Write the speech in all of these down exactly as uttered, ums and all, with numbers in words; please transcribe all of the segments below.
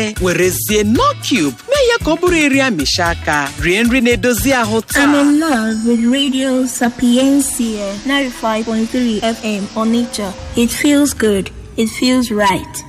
werezie no cube mee ya ka ọ bụrụ eri amịsha aka rie nri na-edozi ahụ taa. I'm in love with Radio Sapiencia ninety-five point three F M on nature. It feels good. It feels right.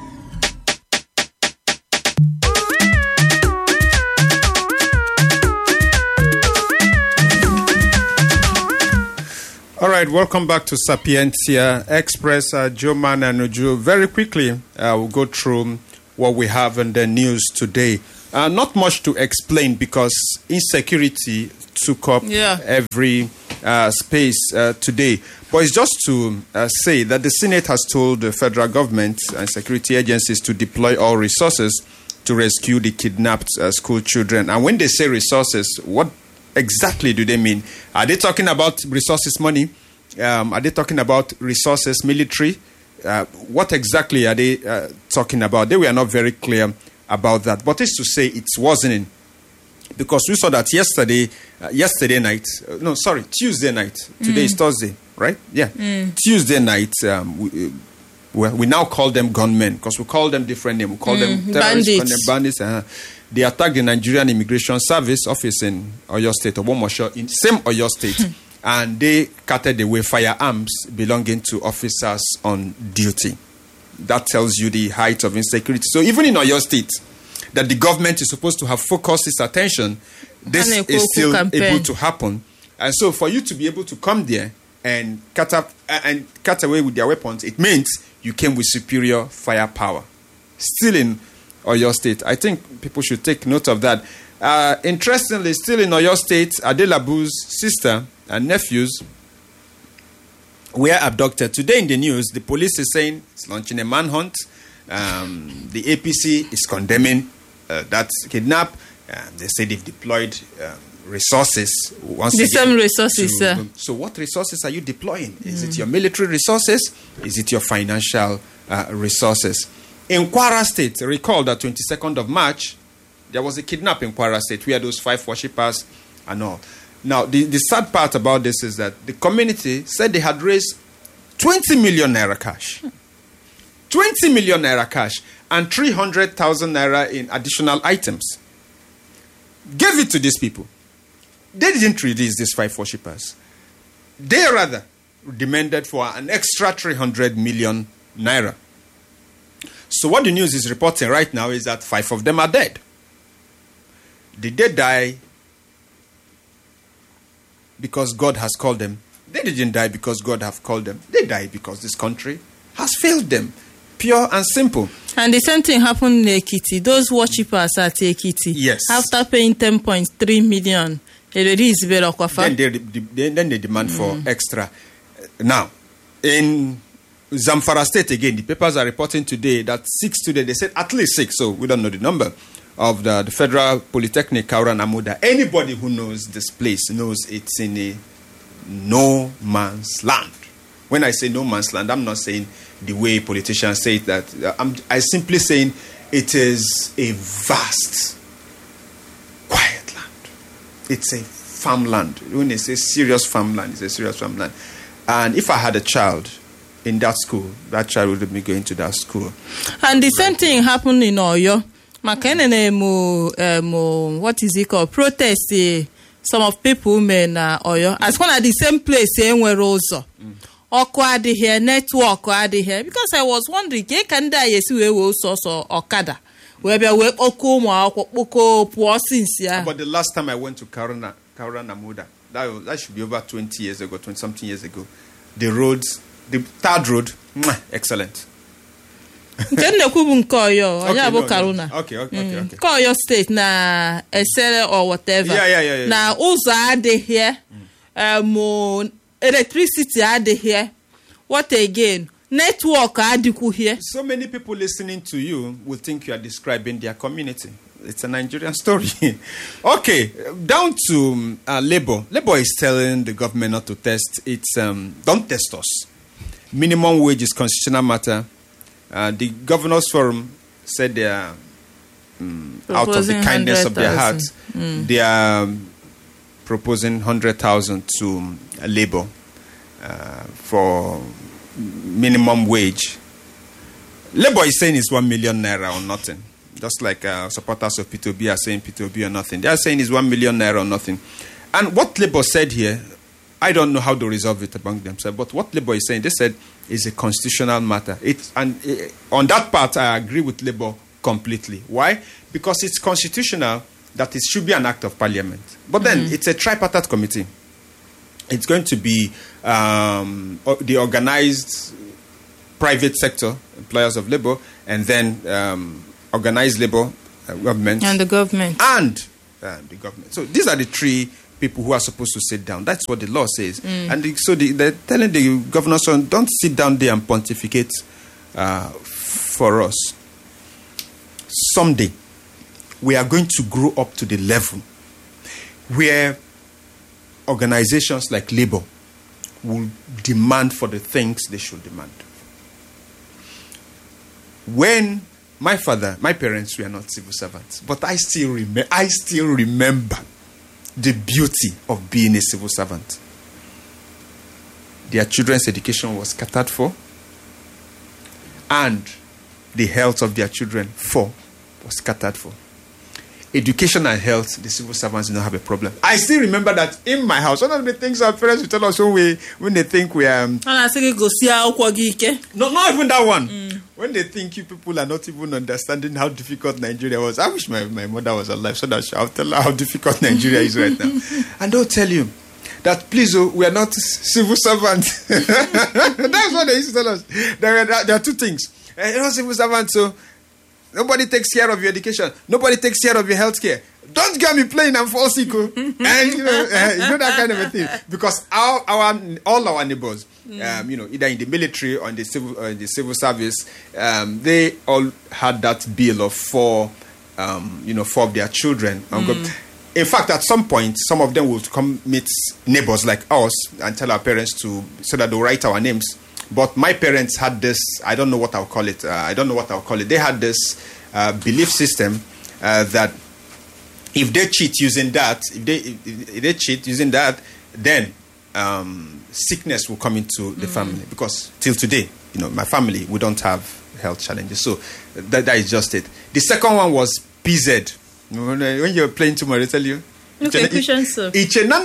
All right, welcome back to Sapiencia Express. Uh, Joe Man and Uju. Very quickly, uh, we'll go through what we have in the news today. Uh, not much to explain because insecurity took up yeah. every uh, space uh, today. But it's just to uh, say that the Senate has told the federal government and security agencies to deploy all resources to rescue the kidnapped uh, school children. And when they say resources, what exactly do they mean? Are they talking about resources money? Um, are they talking about resources military? Uh, what exactly are they uh, talking about? They were not very clear about that. But it's to say it wasn't in. Because we saw that yesterday, uh, yesterday night, uh, no, sorry, Tuesday night. Today mm. is Thursday, right? Yeah. Mm. Tuesday night, um, we, uh, we, we now call them gunmen because we call them different names. We call mm. them terrorists, bandits. call them bandits. Uh, they attacked the Nigerian Immigration Service office in Oyo State, or Omosho, in same Oyo State. And they carted away firearms belonging to officers on duty. That tells you the height of insecurity. So even in Oyo State, that the government is supposed to have focused its attention, this is still campaign. able to happen. And so for you to be able to come there and cut up uh, and cut away with their weapons, it means you came with superior firepower. Still in Oyo State. I think people should take note of that. Uh, interestingly, still in Oyo State, Adelabu's sister and nephews were abducted. Today in the news, the police is saying it's launching a manhunt. Um, the A P C is condemning uh, that kidnap. Uh, they say they've deployed uh, resources. Once the again same resources. to, Uh. So what resources are you deploying? Is mm. it your military resources? Is it your financial uh, resources? In Kwara State, recall that twenty-second of March, there was a kidnapping in Kwara State where those five worshippers and all. Now, the, the sad part about this is that the community said they had raised twenty million naira cash. twenty million naira cash and three hundred thousand naira in additional items. Gave it to these people. They didn't release these five worshippers. They rather demanded for an extra three hundred million naira. So what the news is reporting right now is that five of them are dead. Did they die because God has called them? They didn't die because God has called them. They died because this country has failed them. Pure and simple. And the same thing happened in Ekiti. Those worshippers at Ekiti, yes, after paying ten point three million, then they, they, then they demand mm. for extra. Now, in Zamfara State again, the papers are reporting today that six today, they said at least six, so we don't know the number, of the, the Federal Polytechnic, Kaura Namuda. Anybody who knows this place knows it's in a no man's land. When I say no man's land, I'm not saying the way politicians say it, that I'm I simply saying it is a vast, quiet land. It's a farmland. When they say serious farmland, it's a serious farmland. And if I had a child in that school, that child would be going to that school. And the same thing happened in Oyo. Makenene mo, mo, what is it called? Protest. Eh, some of people men uh, Oyo. As one at the same place, eh, where also. Oko adi here, network adi here. Because I was wondering, ke kanda yesi we wo so so okada. We be we oko mo oko po since ya. But the last time I went to Karuna, Karuna Namuda, that that should be over twenty years ago, twenty something years ago. The roads, the third road, mwah, excellent. Kende kubu nkoyo, onya bo Karuna. Okay, okay, okay, okay. Koyo State na Esele or whatever. Yeah, yeah, yeah, yeah. Na uzo adi here. Um, electricity adi here. What again? Network adiku here. So many people listening to you will think you are describing their community. It's a Nigerian story. Okay, down to uh, Labour. Labour is telling the government not to test. It's um, don't test us. Minimum wage is constitutional matter. Uh, the Governors Forum said they are um, out of the kindness of their hearts. Mm. They are um, proposing one hundred thousand to uh, Labour uh, for minimum wage. Labour is saying it's one million naira or nothing. Just like uh, supporters of P two B are saying P two B or nothing. They are saying it's one million naira or nothing. And what Labour said here, I don't know how to resolve it among themselves, but what Labour is saying, they said, is a constitutional matter. It, and uh, on that part, I agree with Labour completely. Why? Because it's constitutional that it should be an act of parliament. But then mm-hmm. it's a tripartite committee. It's going to be um, the organized private sector, employers of labor, and then um, organized labor, uh, government. And the government. And uh, the government. So these are the three people who are supposed to sit down. That's what the law says. Mm. And the, so the, they're telling the governor, son, don't sit down there and pontificate uh, for us. Someday, we are going to grow up to the level where organizations like labor will demand for the things they should demand. When my father, my parents were not civil servants, but I still remember, I still remember the beauty of being a civil servant. Their children's education was catered for, and the health of their children for was catered for. Education and health, the civil servants do not have a problem. I still remember that in my house, one of the things our parents will tell us when, we, when they think we are... Um, no, not even that one. Mm. When they think you people are not even understanding how difficult Nigeria was. I wish my, my mother was alive so that I'll tell her how difficult Nigeria is right now. And they'll tell you that, please, oh, we are not civil servants. That's what they used to tell us. There are, there are two things. Uh, you're not civil servants, so... Nobody takes care of your education. Nobody takes care of your health care. Don't get me playing and fall sick. and you know, uh, you know that kind of a thing. Because our, our all our neighbors, mm. um, you know, either in the military or in the civil, or in the civil service, um, they all had that bill of four, um, you know, four of their children. Mm. In fact, at some point, some of them will come meet neighbors like us and tell our parents to, so that they'll write our names. But my parents had this, I don't know what I'll call it, uh, I don't know what I'll call it. They had this uh, belief system uh, that if they cheat using that, if they, if, if they cheat using that, then um, sickness will come into the mm. family. Because till today, you know, my family, we don't have health challenges. So that, that is just it. The second one was P Z. When you're playing tomorrow, they tell you. Okay, Christian sir. P Z. You know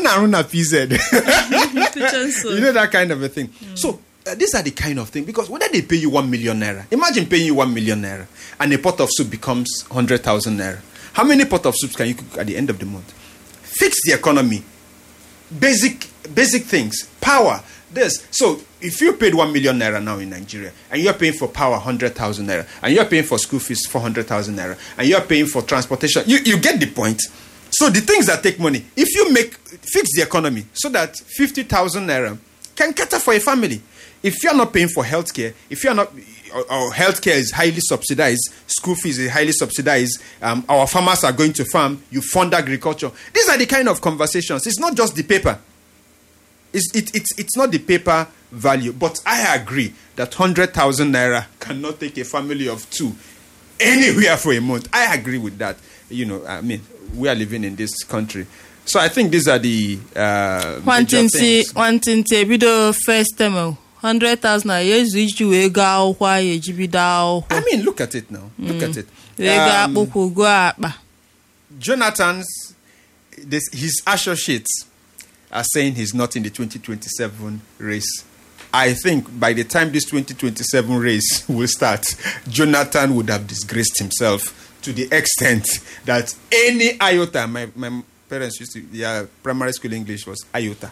that kind of a thing. Mm. So, Uh, these are the kind of thing, because whether they pay you one million naira, imagine paying you one million naira and a pot of soup becomes one hundred thousand naira. How many pot of soups can you cook at the end of the month? Fix the economy. Basic, basic things. Power. This. So if you paid one million naira now in Nigeria and you're paying for power one hundred thousand naira and you're paying for school fees four hundred thousand naira and you're paying for transportation, you, you get the point. So the things that take money, if you make, fix the economy so that fifty thousand naira can cater for a family. If you're not paying for healthcare, if you're not, or, or healthcare is highly subsidized, school fees is highly subsidized, um, our farmers are going to farm, you fund agriculture. These are the kind of conversations. It's not just the paper. It's, it, it's, it's not the paper value. But I agree that one hundred thousand naira cannot take a family of two anywhere for a month. I agree with that. You know, I mean, we are living in this country. So I think these are the uh, one major thing. things. One thing, video first time. Hundred thousand. Yes, which you go why you I mean, look at it now. Look at it. Um, Jonathan's, this, his associates are saying he's not in the twenty twenty-seven race. I think by the time this twenty twenty-seven race will start, Jonathan would have disgraced himself to the extent that any iota, my, my parents used to, their primary school English was iota.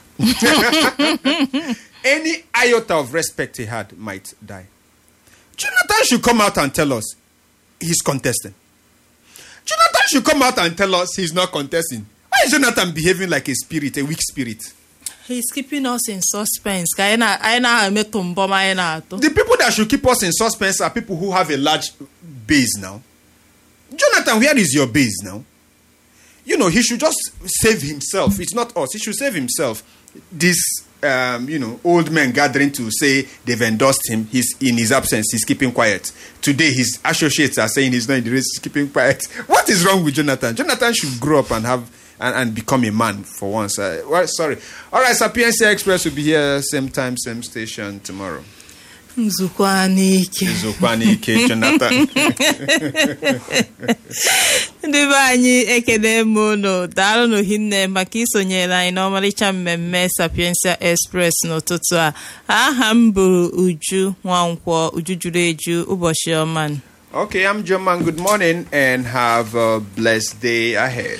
Any iota of respect he had might die. Jonathan should come out and tell us he's contesting. Jonathan should come out and tell us he's not contesting. Why is Jonathan behaving like a spirit, a weak spirit? He's keeping us in suspense. The people that should keep us in suspense are people who have a large base now. Jonathan, where is your base now? You know, he should just save himself. It's not us. He should save himself. This, um, you know, old men gathering to say they've endorsed him. He's in his absence. He's keeping quiet. Today, his associates are saying he's not in the race. He's keeping quiet. What is wrong with Jonathan? Jonathan should grow up and have and, and become a man for once. Uh, well, sorry. All right, Sapiencia Express will be here same time, same station tomorrow. nzukwa n'ike nzukwa n'ike Jonathan. ndị be anyị ekele m unu daalụ n'ohinne maka isonyere anyị n'ọmarịcha mmemme Sapiensia Express n'ụtụtụ a. Aha m bụ Uju Nwankwọ, Uju juru eju. Ụbọchị ọma. Okay, I'm Joman. Good morning and have a blessed day ahead.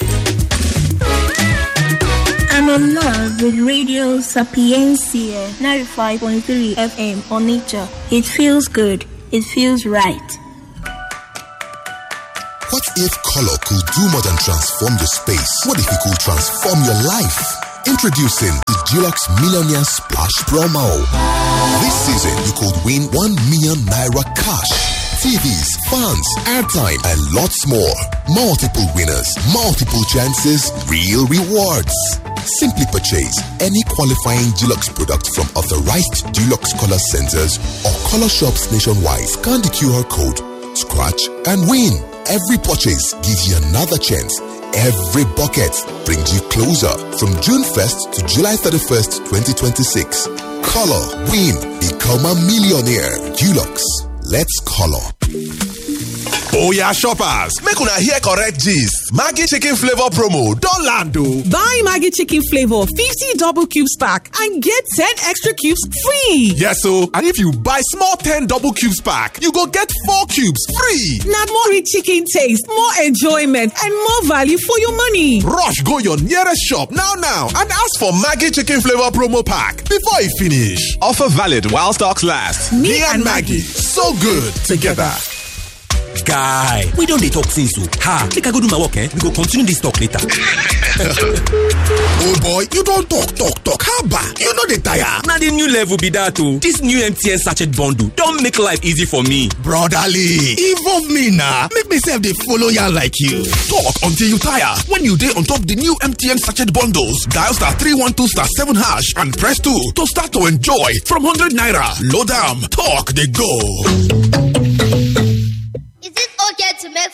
I'm in love with Radio Sapiencia ninety-five point three F M on nature. It feels good. It feels right. What if color could do more than transform your space? What if it could transform your life? Introducing the Dulux Millionaire Splash Promo. This season, you could win one million naira cash, T Vs, fans, airtime, and lots more. Multiple winners, multiple chances, real rewards. Simply purchase any qualifying Dulux product from authorized Dulux color centers or color shops nationwide. Scan the Q R code, scratch, and win. Every purchase gives you another chance. Every bucket brings you closer. From June first to July thirty-first, twenty twenty-six. Color, win, become a millionaire. Dulux, let's color. Oh yeah, shoppers, make una hear correct gist. Maggi chicken flavor promo don land o. Buy Maggi chicken flavor fifty double cubes pack and get ten extra cubes free. Yes o, and if you buy small ten double cubes pack, you go get four cubes free. Na more rich chicken taste, more enjoyment, and more value for your money. Rush go your nearest shop now now and ask for Maggi chicken flavor promo pack before e finish. Offer valid while stocks last. Me, Me and Maggi, so good together. Guy, we don't dey talk since o. Ha, make I go do my work, eh? We go continue this talk later. Oh boy, you don talk, talk, talk. How about you no dey tire? Na the new level be that o. This new M T N sachet bundle don make life easy for me. Brotherly, involve me na. Make me sef dey follow yarn like you. Talk until you tire. When you dey on top the new M T N sachet bundles, dial star three one two star seven hash and press two to start to enjoy from one hundred naira. Load am, talk dey go. Is it okay to make